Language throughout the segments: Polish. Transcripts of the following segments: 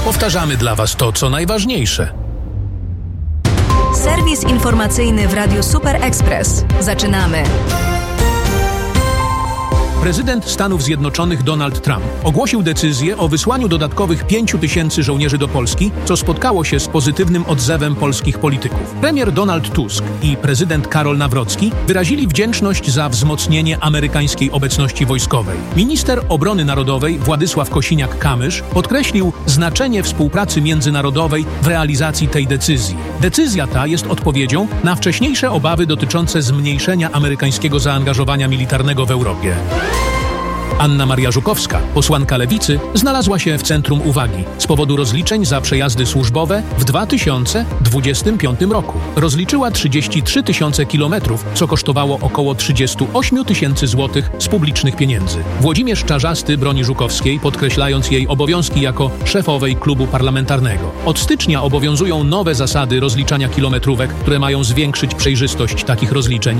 Powtarzamy dla Was to, co najważniejsze. Serwis informacyjny w Radiu Super Express. Zaczynamy. Prezydent Stanów Zjednoczonych Donald Trump ogłosił decyzję o wysłaniu dodatkowych 5,000 żołnierzy do Polski, co spotkało się z pozytywnym odzewem polskich polityków. Premier Donald Tusk i prezydent Karol Nawrocki wyrazili wdzięczność za wzmocnienie amerykańskiej obecności wojskowej. Minister Obrony Narodowej Władysław Kosiniak-Kamysz podkreślił znaczenie współpracy międzynarodowej w realizacji tej decyzji. Decyzja ta jest odpowiedzią na wcześniejsze obawy dotyczące zmniejszenia amerykańskiego zaangażowania militarnego w Europie. Anna Maria Żukowska, posłanka Lewicy, znalazła się w centrum uwagi z powodu rozliczeń za przejazdy służbowe w 2025 roku. Rozliczyła 33 000 kilometrów, co kosztowało około 38 000 złotych z publicznych pieniędzy. Włodzimierz Czarzasty broni Żukowskiej, podkreślając jej obowiązki jako szefowej klubu parlamentarnego. Od stycznia obowiązują nowe zasady rozliczania kilometrówek, które mają zwiększyć przejrzystość takich rozliczeń.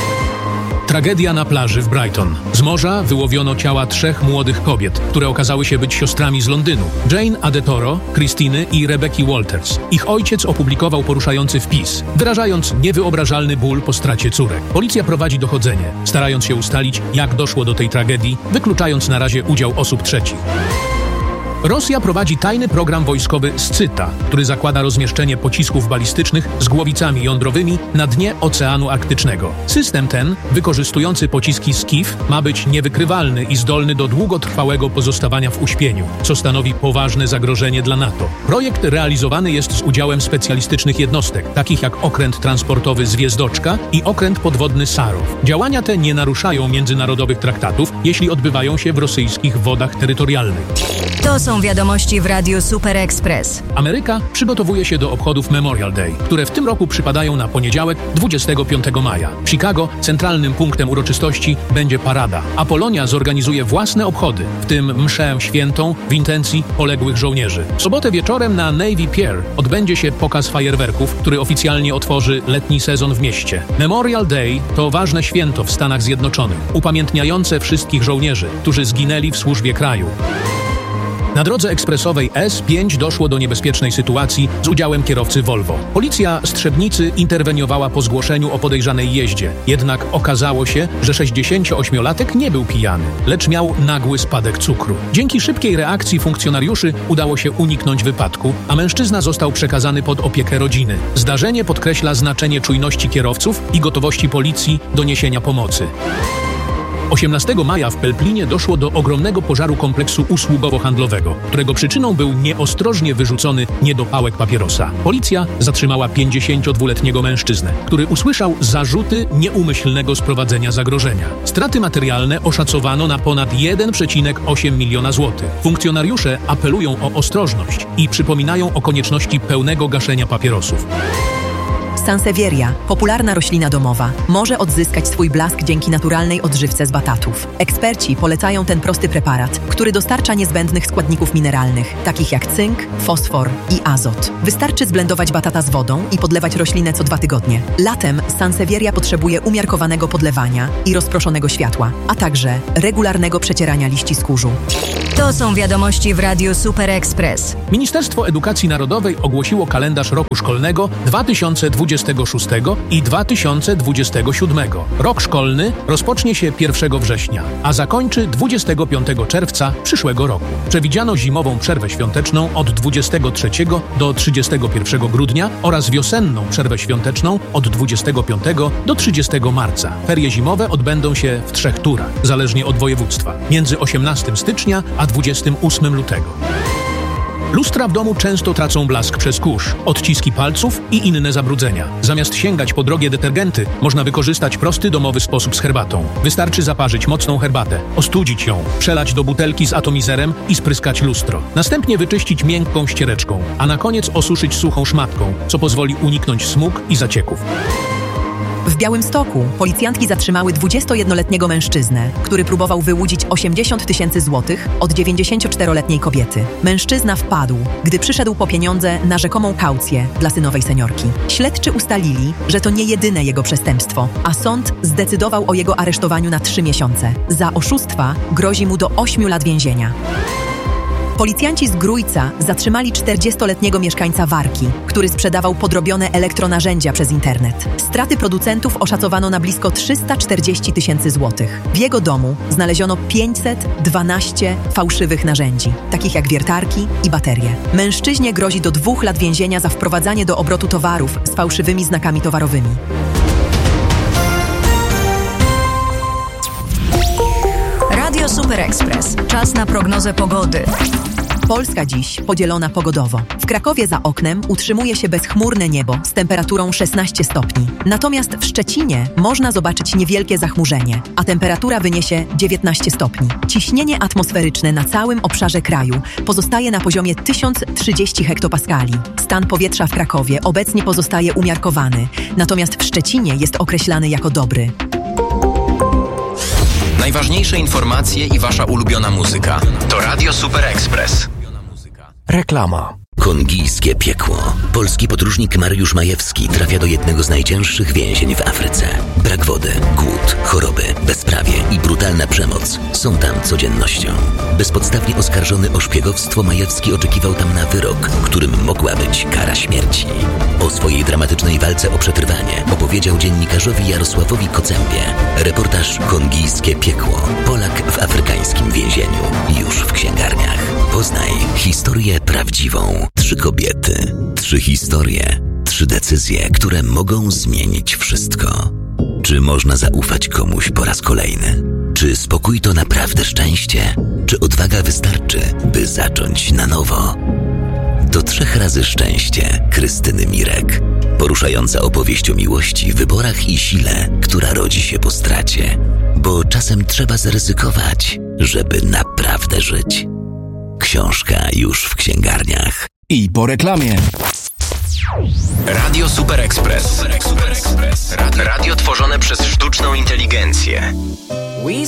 Tragedia na plaży w Brighton. Z morza wyłowiono ciała 3 młodych kobiet, które okazały się być siostrami z Londynu. Jane Adetoro, Christiny i Rebecki Walters. Ich ojciec opublikował poruszający wpis, wyrażając niewyobrażalny ból po stracie córek. Policja prowadzi dochodzenie, starając się ustalić, jak doszło do tej tragedii, wykluczając na razie udział osób trzecich. Rosja prowadzi tajny program wojskowy Scyta, który zakłada rozmieszczenie pocisków balistycznych z głowicami jądrowymi na dnie Oceanu Arktycznego. System ten, wykorzystujący pociski Skif, ma być niewykrywalny i zdolny do długotrwałego pozostawania w uśpieniu, co stanowi poważne zagrożenie dla NATO. Projekt realizowany jest z udziałem specjalistycznych jednostek, takich jak okręt transportowy Zwiezdoczka i okręt podwodny Sarow. Działania te nie naruszają międzynarodowych traktatów, jeśli odbywają się w rosyjskich wodach terytorialnych. To są wiadomości w Radiu Super Express. Ameryka przygotowuje się do obchodów Memorial Day, które w tym roku przypadają na poniedziałek 25 maja. W Chicago centralnym punktem uroczystości będzie parada, a Polonia zorganizuje własne obchody, w tym mszę świętą w intencji poległych żołnierzy. W sobotę wieczorem na Navy Pier odbędzie się pokaz fajerwerków, który oficjalnie otworzy letni sezon w mieście. Memorial Day to ważne święto w Stanach Zjednoczonych, upamiętniające wszystkich żołnierzy, którzy zginęli w służbie kraju. Na drodze ekspresowej S5 doszło do niebezpiecznej sytuacji z udziałem kierowcy Volvo. Policja Strzebnicy interweniowała po zgłoszeniu o podejrzanej jeździe. Jednak okazało się, że 68-latek nie był pijany, lecz miał nagły spadek cukru. Dzięki szybkiej reakcji funkcjonariuszy udało się uniknąć wypadku, a mężczyzna został przekazany pod opiekę rodziny. Zdarzenie podkreśla znaczenie czujności kierowców i gotowości policji do niesienia pomocy. 18 maja w Pelplinie doszło do ogromnego pożaru kompleksu usługowo-handlowego, którego przyczyną był nieostrożnie wyrzucony niedopałek papierosa. Policja zatrzymała 52-letniego mężczyznę, który usłyszał zarzuty nieumyślnego sprowadzenia zagrożenia. Straty materialne oszacowano na ponad 1,8 miliona złotych. Funkcjonariusze apelują o ostrożność i przypominają o konieczności pełnego gaszenia papierosów. Sansevieria, popularna roślina domowa, może odzyskać swój blask dzięki naturalnej odżywce z batatów. Eksperci polecają ten prosty preparat, który dostarcza niezbędnych składników mineralnych, takich jak cynk, fosfor i azot. Wystarczy zblendować batata z wodą i podlewać roślinę co 2 tygodnie. Latem Sansevieria potrzebuje umiarkowanego podlewania i rozproszonego światła, a także regularnego przecierania liści skórzu. To są wiadomości w Radiu Super Express. Ministerstwo Edukacji Narodowej ogłosiło kalendarz roku szkolnego 2026 i 2027. Rok szkolny rozpocznie się 1 września, a zakończy 25 czerwca przyszłego roku. Przewidziano zimową przerwę świąteczną od 23 do 31 grudnia oraz wiosenną przerwę świąteczną od 25 do 30 marca. Ferie zimowe odbędą się w 3 turach, zależnie od województwa, między 18 stycznia a 28 lutego. Lustra w domu często tracą blask przez kurz, odciski palców i inne zabrudzenia. Zamiast sięgać po drogie detergenty, można wykorzystać prosty domowy sposób z herbatą. Wystarczy zaparzyć mocną herbatę, ostudzić ją, przelać do butelki z atomizerem i spryskać lustro. Następnie wyczyścić miękką ściereczką, a na koniec osuszyć suchą szmatką, co pozwoli uniknąć smug i zacieków. W Białymstoku policjantki zatrzymały 21-letniego mężczyznę, który próbował wyłudzić 80 000 złotych od 94-letniej kobiety. Mężczyzna wpadł, gdy przyszedł po pieniądze na rzekomą kaucję dla synowej seniorki. Śledczy ustalili, że to nie jedyne jego przestępstwo, a sąd zdecydował o jego aresztowaniu na 3 miesiące. Za oszustwa grozi mu do 8 lat więzienia. Policjanci z Grójca zatrzymali 40-letniego mieszkańca Warki, który sprzedawał podrobione elektronarzędzia przez internet. Straty producentów oszacowano na blisko 340 000 złotych. W jego domu znaleziono 512 fałszywych narzędzi, takich jak wiertarki i baterie. Mężczyźnie grozi do 2 lat więzienia za wprowadzanie do obrotu towarów z fałszywymi znakami towarowymi. Radio Super Express. Czas na prognozę pogody. Polska dziś podzielona pogodowo. W Krakowie za oknem utrzymuje się bezchmurne niebo z temperaturą 16 stopni. Natomiast w Szczecinie można zobaczyć niewielkie zachmurzenie, a temperatura wyniesie 19 stopni. Ciśnienie atmosferyczne na całym obszarze kraju pozostaje na poziomie 1030 hektopaskali. Stan powietrza w Krakowie obecnie pozostaje umiarkowany, natomiast w Szczecinie jest określany jako dobry. Najważniejsze informacje i wasza ulubiona muzyka. To Radio Super Express. Reklama. Kongijskie piekło. Polski podróżnik Mariusz Majewski trafia do jednego z najcięższych więzień w Afryce. Brak wody, głód, choroby, bezprawie i brutalna przemoc są tam codziennością. Bezpodstawnie oskarżony o szpiegowstwo, Majewski oczekiwał tam na wyrok, którym mogła być kara śmierci. O swojej dramatycznej walce o przetrwanie opowiedział dziennikarzowi Jarosławowi Kocębie. Reportaż Kongijskie piekło. Polak w afrykańskim więzieniu. Już w księgarniach. Poznaj historię prawdziwą. 3 kobiety, 3 historie, 3 decyzje, które mogą zmienić wszystko. Czy można zaufać komuś po raz kolejny? Czy spokój to naprawdę szczęście? Czy odwaga wystarczy, by zacząć na nowo? To 3 razy szczęście Krystyny Mirek. Poruszająca opowieść o miłości, wyborach i sile, która rodzi się po stracie. Bo czasem trzeba zaryzykować, żeby naprawdę żyć. Książka już w księgarniach. I po reklamie. Radio Super Express. Radio tworzone przez sztuczną inteligencję.